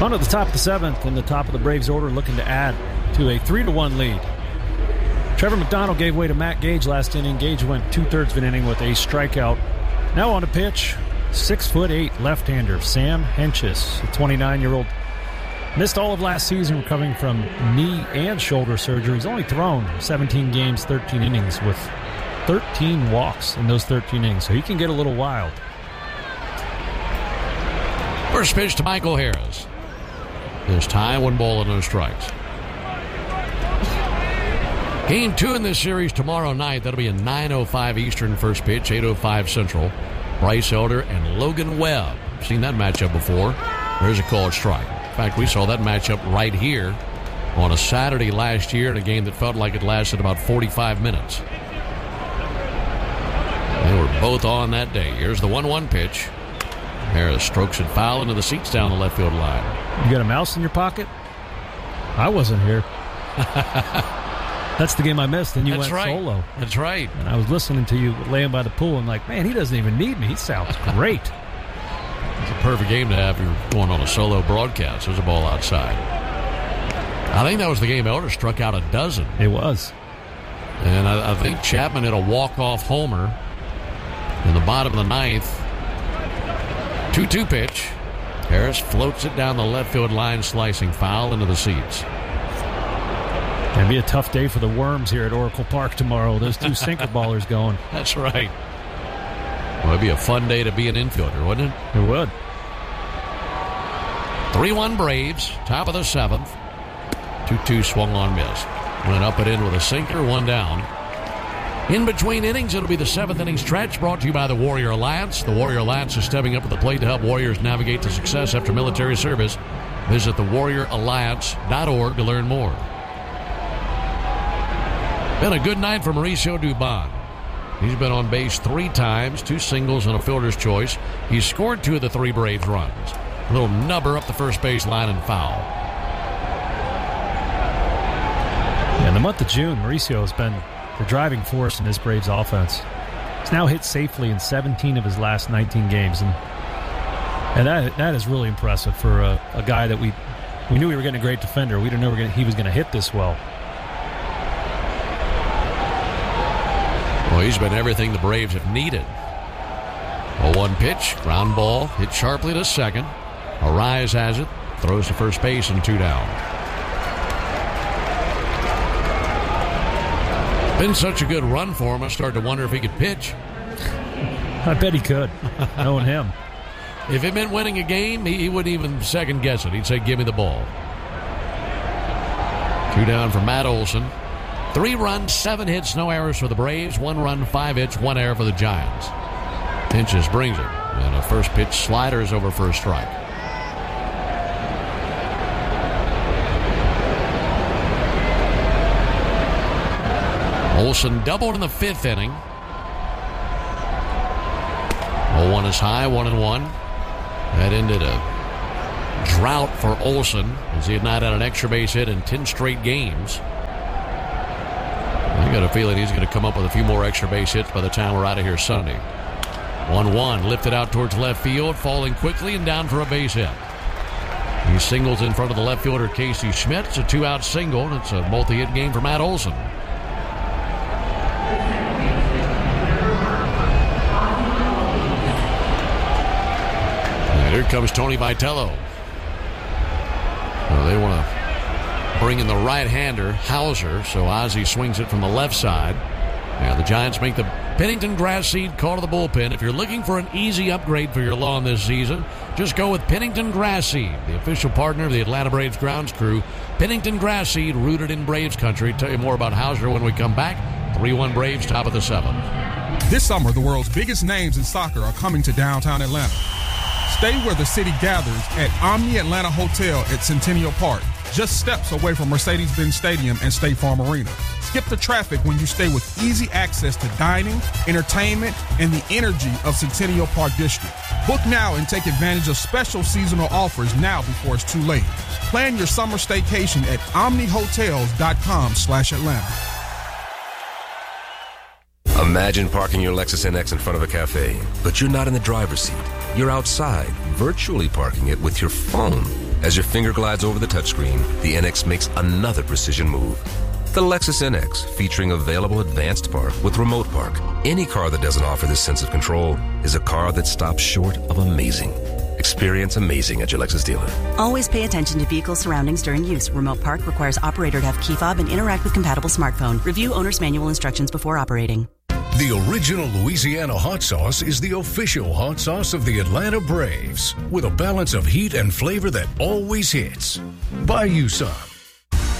On to the top of the seventh, and the top of the Braves order looking to add to a 3-1 lead. Trevor McDonald gave way to Matt Gage last inning. Gage went 2/3 of an inning with a strikeout. Now on to pitch, 6'8" left-hander Sam Hentges, a 29-year-old. Missed all of last season recovering from knee and shoulder surgery. He's only thrown 17 games, 13 innings with 13 walks in those 13 innings, so he can get a little wild. First pitch to Michael Harris. This time, 1 ball and no strikes. Game 2 in this series tomorrow night. That'll be a 9:05 Eastern first pitch, 8:05 Central. Bryce Elder and Logan Webb. Seen that matchup before. There's a called strike. In fact, we saw that matchup right here on a Saturday last year in a game that felt like it lasted about 45 minutes. They were both on that day. Here's the 1-1 pitch. Harris strokes it foul into the seats down the left field line. You got a mouse in your pocket? I wasn't here. That's the game I missed, and you went solo. That's right. And I was listening to you laying by the pool and like, man, he doesn't even need me. He sounds great. It's a perfect game to have. You're going on a solo broadcast. There's a ball outside. I think that was the game Elder struck out a dozen. It was. And I think Chapman hit a walk-off homer in the bottom of the ninth. 2-2 pitch. Harris floats it down the left field line, slicing foul into the seats. It'll be a tough day for the Worms here at Oracle Park tomorrow. Those two sinker ballers going. That's right. Well, it'd be a fun day to be an infielder, wouldn't it? It would. 3-1 Braves, top of the seventh. 2-2 swung on, missed. Went up and in with a sinker, 1 down. In between innings, it'll be the 7th inning stretch brought to you by the Warrior Alliance. The Warrior Alliance is stepping up to the plate to help Warriors navigate to success after military service. Visit thewarrioralliance.org to learn more. Been a good night for Mauricio Dubon. He's been on base 3 times, 2 singles and a fielder's choice. He's scored 2 of the 3 Braves runs. A little nubber up the first base line and foul. Yeah, in the month of June, Mauricio has been the driving force in this Braves offense. He's now hit safely in 17 of his last 19 games, and that is really impressive for a guy that we knew we were getting a great defender. We didn't know he was going to hit this well. Well, he's been everything the Braves have needed. A 1 pitch, ground ball, hit sharply to second. Arise has it, throws to first base and 2 down. Been such a good run for him, I started to wonder if he could pitch. I bet he could, knowing him. If it meant winning a game, he wouldn't even second guess it. He'd say, give me the ball. 2 down for Matt Olson. 3 runs, 7 hits, no errors for the Braves. 1 run, 5 hits, 1 error for the Giants. Hentges brings it. And a first pitch slider is over for a strike. Olson doubled in the 5th inning. 0-1 is high, 1-1. That ended a drought for Olson as he had not had an extra base hit in 10 straight games. I got a feeling he's going to come up with a few more extra base hits by the time we're out of here Sunday. 1-1, lifted out towards left field, falling quickly and down for a base hit. He singles in front of the left fielder Casey Schmidt. It's a 2-out single, and it's a multi-hit game for Matt Olson. And here comes Tony Vitello. Well, they want to bring in the right-hander, Hauser, so Ozzie swings it from the left side. Now the Giants make the Pennington Grass Seed call to the bullpen. If you're looking for an easy upgrade for your lawn this season, just go with Pennington Grass Seed, the official partner of the Atlanta Braves grounds crew. Pennington Grass Seed, rooted in Braves country. Tell you more about Hauser when we come back. 3-1 Braves, top of the 7th. This summer, the world's biggest names in soccer are coming to downtown Atlanta. Stay where the city gathers at Omni Atlanta Hotel at Centennial Park, just steps away from Mercedes-Benz Stadium and State Farm Arena. Skip the traffic when you stay with easy access to dining, entertainment, and the energy of Centennial Park District. Book now and take advantage of special seasonal offers now before it's too late. Plan your summer staycation at omnihotels.com/Atlanta. Imagine parking your Lexus NX in front of a cafe, but you're not in the driver's seat. You're outside, virtually parking it with your phone. As your finger glides over the touchscreen, the NX makes another precision move. The Lexus NX, featuring available advanced park with remote park. Any car that doesn't offer this sense of control is a car that stops short of amazing. Experience amazing at your Lexus dealer. Always pay attention to vehicle surroundings during use. Remote park requires operator to have key fob and interact with compatible smartphone. Review owner's manual instructions before operating. The original Louisiana hot sauce is the official hot sauce of the Atlanta Braves, with a balance of heat and flavor that always hits. Buy you some